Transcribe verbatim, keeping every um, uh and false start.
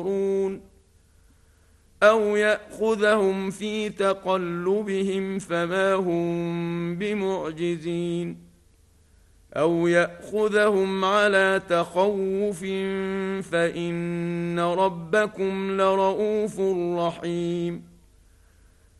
أو يأخذهم في تقلبهم فما هم بمعجزين أو يأخذهم على تخوف فإن ربكم لرءوف رحيم